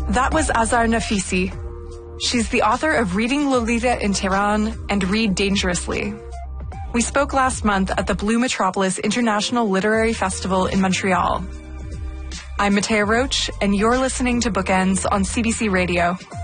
That was Azar Nafisi. She's the author of Reading Lolita in Tehran and Read Dangerously. We spoke last month at the Blue Metropolis International Literary Festival in Montreal. I'm Matea Roach, and you're listening to Bookends on CBC Radio.